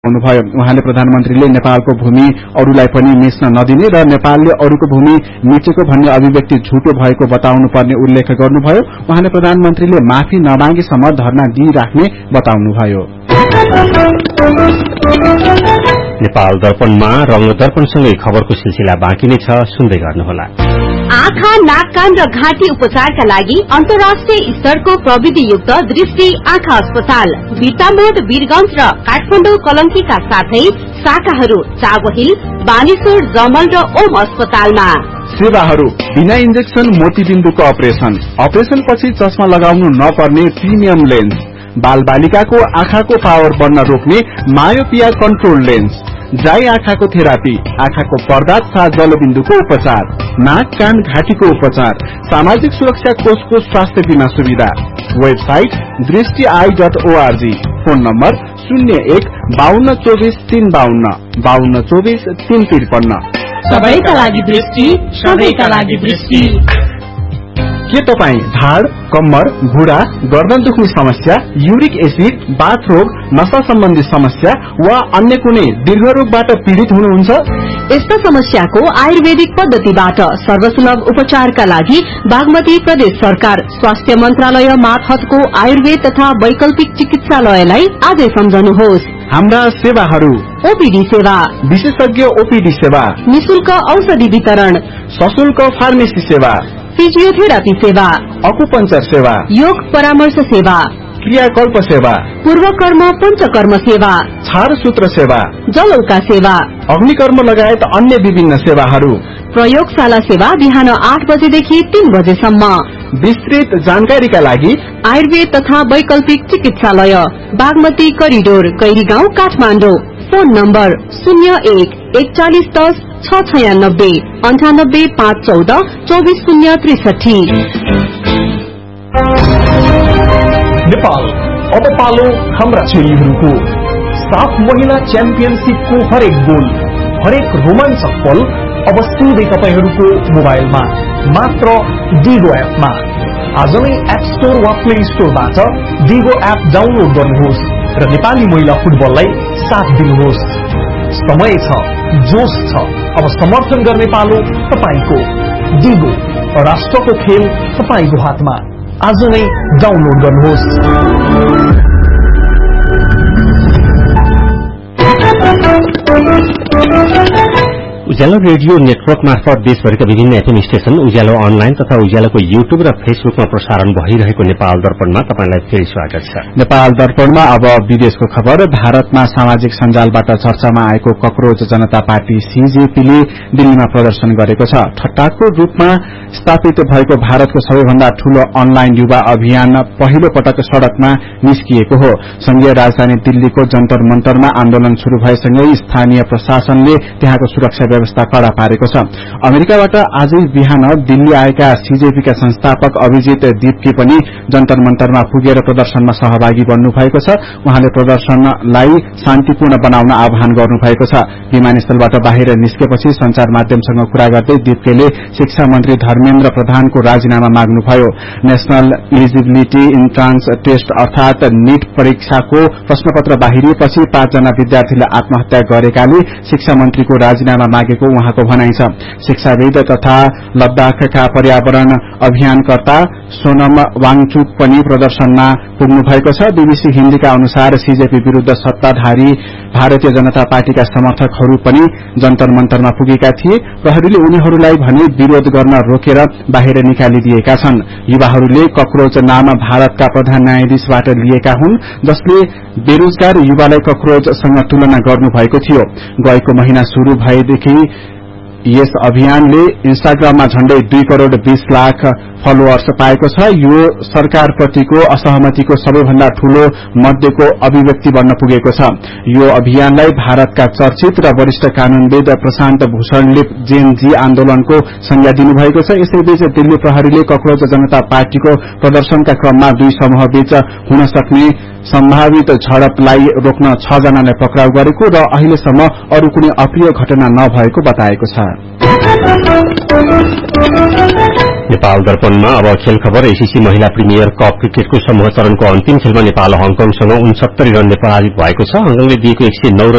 भन्नुभयो। उहाँले प्रधानमन्त्रीले नेपालको भूमि अरूलाई पनि मिच्न नदिने र नेपालले अरूको भूमि मिचेको भन्ने अभिव्यक्ति झुटो भएको बताउनु पर्ने उल्लेख गर्नुभयो। उहाँले प्रधानमन्त्रीले माफी नमागेसम्म धरना दिइराख्ने बताउनुभयो। नेपाल दर्पणमा रंग दर्पणसँगै खबरको सिलसिला बाँकी नै छ, सुन्दै गर्नुहोला। आँखा, नाक, कान र घाँटी उपचारका लागि अन्तर्राष्ट्रिय स्तरको प्रविधियुक्त दृष्टि आँखा अस्पताल बिर्तामोड, वीरगंज र काठमाडौँ कलंकीका साथै शाखाहरू चावहिल, बानेश्वर, जमल र ओम अस्पतालमा। सेवाहरू बिना इन्जेक्सन मोतीबिन्दुको अपरेशन पछि चस्मा लगाउनु नपर्ने प्रिमियम लेन्स, बाल बालिकाको आँखाको पावर बढ्न रोक्ने मायोपिया कन्ट्रोल लेन्स, ड्राई आँखाको थेरापी, आँखाको पर्दा तथा जलबिन्दुको उपचार, नाक, कान, घाँटीको उपचार, सामाजिक सुरक्षा कोषको स्वास्थ्य बीमा सुविधा। Website दृष्टि.org, phone number 01-5224-352, 5224-353। सबैका लागि दृष्टि, सबैका लागि दृष्टि। के तपाई ढाड, कम्मर, घुँडा, गर्दन दुख्ने समस्या, युरिक एसिड, बाथ रोग, नशा सम्बन्धी समस्या वा अन्य कुनै दीर्घ रोगबाट पीड़ित हुनुहुन्छ? यस्ता समस्याको आयुर्वेदिक पद्धतिबाट सर्वसुलभ उपचारका लागि बागमती प्रदेश सरकार स्वास्थ्य मन्त्रालय मार्फतको आयुर्वेद तथा वैकल्पिक चिकित्सालयलाई आजै सम्झनुहोस्। हाम्रा सेवाहरू: ओपीडी सेवा, विशेषज्ञ ओपीडी सेवा, निशुल्क औषधि वितरण, सशुल्क फार्मेसी सेवा, फिजियोथेरापी सेवा, अकुपंचर सेवा, योग परामर्श सेवा, क्रियाकल्प सेवा, पूर्वकर्म पञ्चकर्म सेवा, छारसूत्र सेवा, जलौका सेवा, अग्निकर्म लगायत अन्य विभिन्न सेवाहरू। प्रयोगशाला सेवा बिहान 8 बजेदेखि 3 बजेसम्म। विस्तृत जानकारीका लागि आयुर्वेद तथा वैकल्पिक चिकित्सालय Bagmati corridor, कैरीगाउँ, Kathmandu. Phone number 01-4110 696 98 514 24063। Nepal अब पालो हाम्रा छोरीहरूको। साफ महिला च्याम्पियनशिपको हरेक गोल, हरेक रोमाञ्चक पल अब सिधै तपाईहरूको मोबाइलमा, मात्र डिगो एपमा। आज नै एप स्टोर वा प्ले स्टोरबाट डिगो एप डाउनलोड गर्नुहोस् र नेपाली महिला फुटबललाई साथ दिनुहोस्। समय छ, जोश छ, अब समर्थन गर्ने पालो तपाईको। डिगो, राष्ट्रको खेल तपाईको हातमा। आज नै डाउनलोड गर्नुहोस्। उज्यालो रेडियो नेटवर्क मार्फत देशभरिका विभिन्न एफएम स्टेशन, उज्यालो अनलाइन तथा उज्यालोको युट्युब र फेसबुकमा प्रसारण भइरहेको नेपाल दर्पणमा तपाईलाई फेरि स्वागत छ। नेपाल दर्पणमा अब विदेशको खबर। भारतमा सामाजिक सञ्जालबाट चर्चामा आएको कक्रोच जनता पार्टी सीजेपीले दिल्लीमा प्रदर्शन गरेको छ। ठट्टाको रूपमा स्थापित भएको भारतको सबैभन्दा ठूलो अनलाइन युवा अभियान पहिलो पटक सड़कमा निस्किएको हो। संघीय राजधानी दिल्लीको जन्तर मन्तरमा आन्दोलन शुरू भएसँगै स्थानीय प्रशासनले त्यहाँको सुरक्षा व्यवस्था कड़ा पारेको छ। अमेरिकाबाट आजै बिहान दिल्ली आएका सीजेपीका संस्थापक अभिजित दीपकी पनि जन्तर मन्तरमा पुगेर प्रदर्शनमा सहभागी बन्नु भएको छ। उहाँले प्रदर्शनलाई शान्तिपूर्ण बनाउन आह्वान गर्नु भएको छ। विमानस्थलबाट बाहिर निस्केपछि संचार माध्यमसँग कुरा गर्दै दीपकेले शिक्षा मन्त्री धर्मेन्द्र प्रधानको राजीनामा माग्नुभयो। नेशनल इलिजिबिलिटी इन्ट्रान्स टेस्ट अर्थात नीट परीक्षाको प्रश्नपत्र बाहिरिएपछि 5 जना विद्यार्थीले आत्महत्या गरेकाले शिक्षा मन्त्रीको राजीनामा मागेको उहाँको भनाइ छ। शिक्षाविद तथा लद्दाखका पर्यावरण अभियानकर्ता सोनम वाङचुक पनि प्रदर्शनमा पुग्नु भएको छ। बीबीसी हिन्दीका अनुसार सीजेपी विरूद्ध सत्ताधारी भारतीय जनता पार्टीका समर्थकहरू पनि जन्तर मन्तरमा पुगेका थिए। प्रहरीले उनीहरूलाई भने विरोध गर्न रोकेर बाहिर निकालिदिएका छन्। युवाहरूले कक्रोच नाम भारतका प्रधान न्यायाधीशबाट लिएका हुन्, जसले बेरोजगार युवालाई कक्रोचसँग तुलना गर्नुभएको थियो। गएको महिना शुरू भएदेखि यस अभियानले इन्स्टाग्राममा झण्डै 2 करोड़ 20 लाख फलोअर्स पाएको छ। यो सरकारप्रतिको असहमतिको सबैभन्दा ठूलो मध्येको अभिव्यक्ति बन्न पुगेको छ। यो अभियानलाई भारतका चर्चित र वरिष्ठ कानूनविद प्रशान्त भूषणले जेन जी आन्दोलनको संज्ञा दिनुभएको छ। यसैबीच दिल्ली प्रहरीले कक्रोच जनता पार्टीको प्रदर्शनका क्रममा 2 समूहबीच हुन सक्ने सम्भावित झडपलाई रोक्न 6 जनालाई पक्राउ गरेको र अहिलेसम्म अरू कुनै अप्रिय घटना नभएको बताएको छ। नेपाल दर्पणमा अब खेल खबर। एसीसी महिला प्रिमियर कप क्रिकेटको समूह चरणको अन्तिम खेलमा नेपाल हङकङसँग 69 रनले पराजित भएको छ। हङकङले दिएको 109 रन